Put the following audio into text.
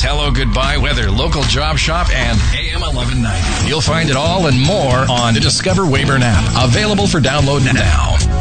hello, goodbye, weather, local job shop, and AM 1190. You'll find it all and more on the Discover Weyburn app. Available for download now.